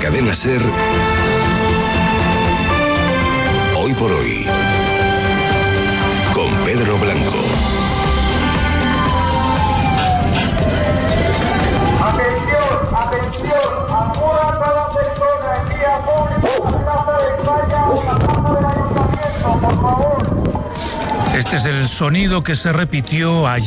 Cadena SER, Hoy por Hoy, con Pedro Blanco. Atención, acuda a toda persona en vía pública, en la Plaza de España o la Plaza del Ayuntamiento, por favor. Este es el sonido que se repitió ayer.